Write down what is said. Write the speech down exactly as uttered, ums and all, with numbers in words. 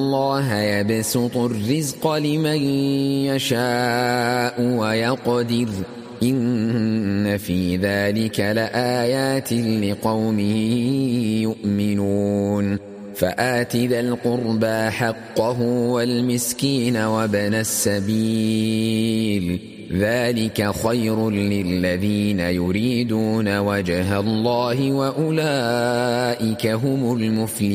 الله يبسط الرزق لمن يشاء ويقدر إن في ذلك لآيات لقوم يؤمنون فآت ذا القربى حقه والمسكين وابن السبيل ذلك خير للذين يريدون وجه الله وأولئك هم المفلحون.